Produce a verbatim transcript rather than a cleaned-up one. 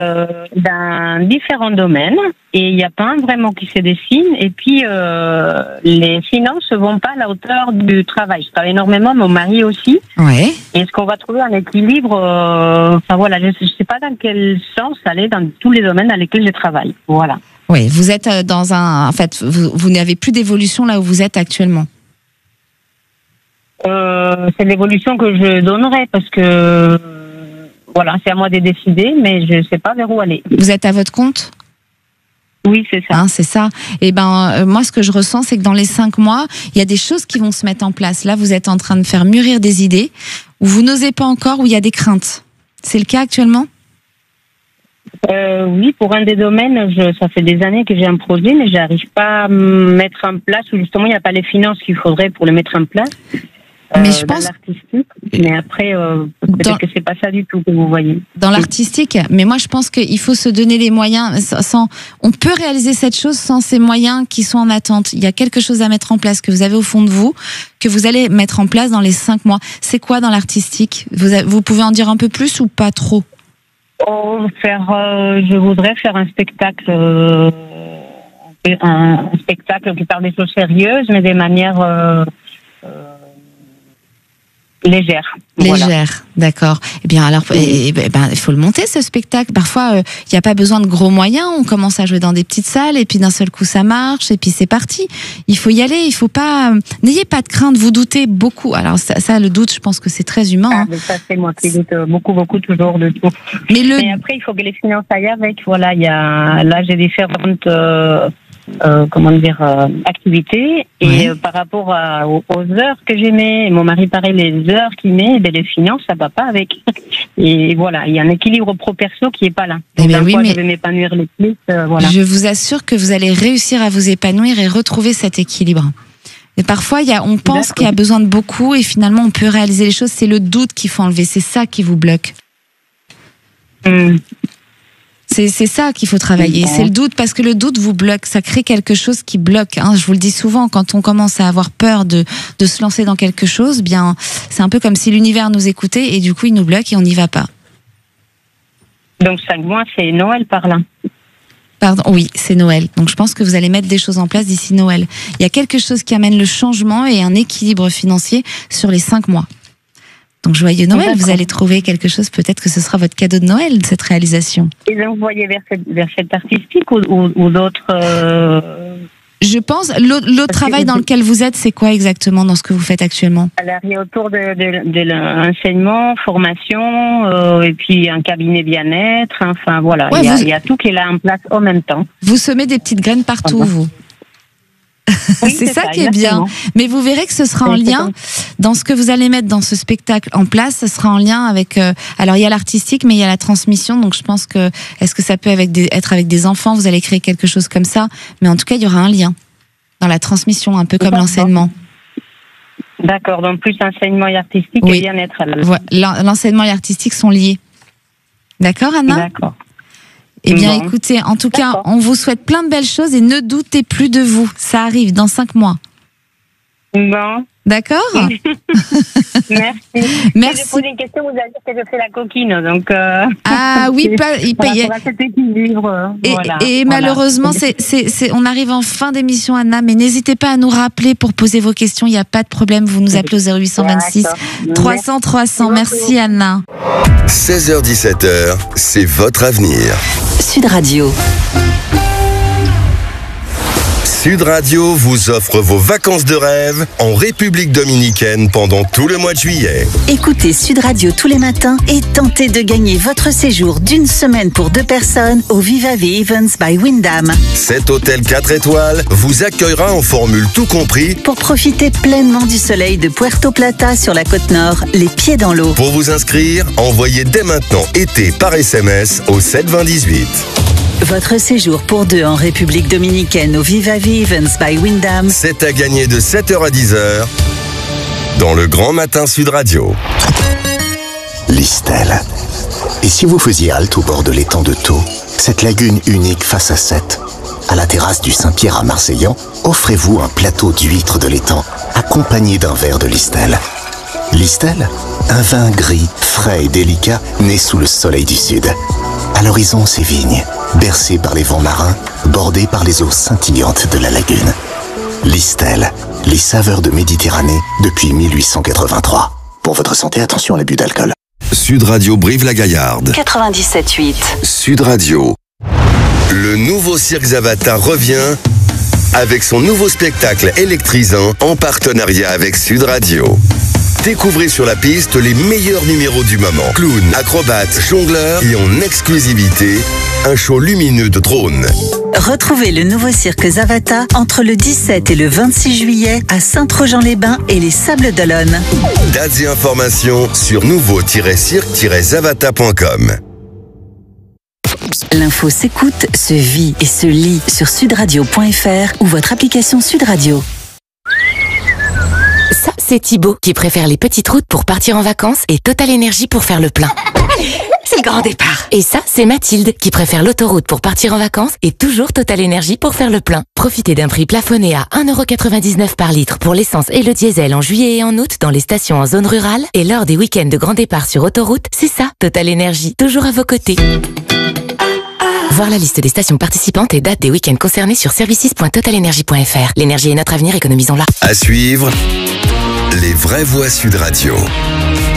euh, dans différents domaines et il n'y a pas un vraiment qui se dessine. Et puis, euh, les finances ne vont pas à la hauteur du travail. Je travaille énormément, mon mari aussi. Ouais. Et est-ce qu'on va trouver un équilibre euh, Enfin voilà, je ne sais pas dans quel sens aller dans tous les domaines dans lesquels je travaille. Voilà. Oui, vous êtes dans un... En fait, vous, vous n'avez plus d'évolution là où vous êtes actuellement. Euh, c'est l'évolution que je donnerais parce que voilà, c'est à moi de décider, mais je ne sais pas vers où aller. Vous êtes à votre compte ? Oui, c'est ça. Hein, c'est ça. Et ben, euh, moi, ce que je ressens, c'est que dans les cinq mois, il y a des choses qui vont se mettre en place. Là, vous êtes en train de faire mûrir des idées où vous n'osez pas encore, où il y a des craintes. C'est le cas actuellement ? Euh, oui, pour un des domaines, je, ça fait des années que j'ai un projet, mais j'arrive pas à me mettre en place, ou justement, il n'y a pas les finances qu'il faudrait pour le mettre en place. Mais euh, je pense... Dans l'artistique, mais après, euh, peut-être dans... que c'est pas ça du tout que vous voyez. Dans l'artistique, mais moi je pense qu'il faut se donner les moyens. Sans... On peut réaliser cette chose sans ces moyens qui sont en attente. Il y a quelque chose à mettre en place que vous avez au fond de vous, que vous allez mettre en place dans les cinq mois. C'est quoi dans l'artistique ? vous, a... vous pouvez en dire un peu plus ou pas trop ? Oh, faire, euh, je voudrais faire un spectacle, euh, un, un spectacle qui parle des choses sérieuses, mais des manières euh, euh, légères. Légères, voilà. D'accord. Eh bien, alors, eh, eh ben, il faut le monter ce spectacle. Parfois, il euh, n'y a pas besoin de gros moyens. On commence à jouer dans des petites salles, et puis d'un seul coup, ça marche, et puis c'est parti. Il faut y aller. Il faut pas. Euh, n'ayez pas de crainte. Vous doutez beaucoup. Alors ça, ça, le doute, je pense que c'est très humain. Ah, hein. mais ça, c'est moi qui doute beaucoup, beaucoup toujours de tout. Mais le. Mais après, il faut que les finances aillent avec. Voilà, il y a là, j'ai différentes. Euh, Euh, comment dire, euh, activités et ouais. euh, par rapport à, aux, aux heures que j'ai mis, et mon mari pareil, les heures qu'il met, ben, les finances ça va pas avec. Et voilà, il y a un équilibre pro perso qui est pas là. Donc, eh ben oui, fois, mais je vais m'épanouir les plus. Euh, voilà. Je vous assure que vous allez réussir à vous épanouir et retrouver cet équilibre. Et parfois, il y a, on pense D'accord. qu'il y a besoin de beaucoup et finalement on peut réaliser les choses. C'est le doute qu'il faut enlever. C'est ça qui vous bloque. Hum. C'est, c'est ça qu'il faut travailler, c'est le doute, parce que le doute vous bloque, ça crée quelque chose qui bloque. Hein. Je vous le dis souvent, quand on commence à avoir peur de, de se lancer dans quelque chose, bien, c'est un peu comme si l'univers nous écoutait et du coup il nous bloque et on n'y va pas. Donc cinq mois, c'est Noël par là. Pardon, oui, c'est Noël. Donc je pense que vous allez mettre des choses en place d'ici Noël. Il y a quelque chose qui amène le changement et un équilibre financier sur les cinq mois. Donc joyeux Noël, D'accord. Vous allez trouver quelque chose, peut-être que ce sera votre cadeau de Noël, cette réalisation. Et donc vous voyez vers cette, vers cette artistique ou, ou, ou d'autres euh... Je pense, l'autre, l'autre travail dans lequel vous êtes, c'est quoi exactement dans ce que vous faites actuellement ? Alors, il y a autour de, de, de l'enseignement, formation, euh, et puis un cabinet bien-être, enfin voilà, ouais, il, y a, vous... il y a tout qui est là en place en même temps. Vous semez des petites graines partout, Voilà. vous. Oui, c'est, c'est ça, ça qui exactement. est bien. Mais vous verrez que ce sera en lien, dans ce que vous allez mettre dans ce spectacle en place, ce sera en lien avec... Euh, alors, il y a l'artistique, mais il y a la transmission. Donc, je pense que... Est-ce que ça peut avec des, être avec des enfants ? Vous allez créer quelque chose comme ça. Mais en tout cas, il y aura un lien dans la transmission, un peu comme D'accord. l'enseignement. D'accord, donc plus enseignement et artistique Oui. et bien-être. Alors. Voilà, l'enseignement et l'artistique sont liés. D'accord, Anna ? D'accord. Eh bien, Bon. écoutez, en tout D'accord. cas, on vous souhaite plein de belles choses et ne doutez plus de vous. Ça arrive dans cinq mois. Bon. D'accord ? Merci. Merci. Je pose une question, vous allez dire que je fais la coquine, donc... Euh, Ah oui, pas, il par payait. rapport à cet équilibre, Et, voilà, et voilà. malheureusement, c'est, c'est, c'est, on arrive en fin d'émission, Anna, mais n'hésitez pas à nous rappeler pour poser vos questions. Il n'y a pas de problème. Vous nous appelez au zéro huit vingt-six trois cents trois cents. Merci, Anna. seize heures dix-sept heures, c'est votre avenir. Sud Radio. Sud Radio vous offre vos vacances de rêve en République dominicaine pendant tout le mois de juillet. Écoutez Sud Radio tous les matins et tentez de gagner votre séjour d'une semaine pour deux personnes au Viva V Events by Wyndham. Cet hôtel quatre étoiles vous accueillera en formule tout compris pour profiter pleinement du soleil de Puerto Plata sur la côte nord, les pieds dans l'eau. Pour vous inscrire, envoyez dès maintenant été par S M S au sept vingt dix-huit. Votre séjour pour deux en République dominicaine au Viva V Events by Wyndham. C'est à gagner de sept heures à dix heures dans le Grand Matin Sud Radio. L'Istel. Et si vous faisiez halte au bord de l'étang de Thau, cette lagune unique face à Sète, à la terrasse du Saint-Pierre à Marseillan, offrez-vous un plateau d'huîtres de l'étang accompagné d'un verre de l'Istel. L'Istel, un vin gris, frais et délicat né sous le soleil du Sud. À l'horizon, ces vignes, bercées par les vents marins, bordées par les eaux scintillantes de la lagune. Listel, les saveurs de Méditerranée depuis mille huit cent quatre-vingt-trois. Pour votre santé, attention à l'abus d'alcool. Sud Radio Brive-la-Gaillarde. quatre-vingt-dix-sept huit. Sud Radio. Le nouveau Cirque Zavata revient avec son nouveau spectacle électrisant en partenariat avec Sud Radio. Découvrez sur la piste les meilleurs numéros du moment. Clowns, acrobates, jongleurs et en exclusivité, un show lumineux de drones. Retrouvez le nouveau cirque Zavata entre le dix-sept et le vingt-six juillet à Saint-Trojan-les-Bains et les Sables d'Olonne. Dates et informations sur nouveau tiret cirque tiret zavata point com. L'info s'écoute, se vit et se lit sur sudradio point f r ou votre application Sud Radio. Ça, c'est Thibaut qui préfère les petites routes pour partir en vacances et Total Énergie pour faire le plein. C'est le grand départ. Et ça, c'est Mathilde qui préfère l'autoroute pour partir en vacances et toujours Total Énergie pour faire le plein. Profitez d'un prix plafonné à un euro quatre-vingt-dix-neuf par litre pour l'essence et le diesel en juillet et en août dans les stations en zone rurale et lors des week-ends de grand départ sur autoroute. C'est ça, Total Énergie, toujours à vos côtés. Voir la liste des stations participantes et dates des week-ends concernés sur services point total énergie point f r. L'énergie est notre avenir, économisons-la. À suivre, les vraies voix Sud Radio.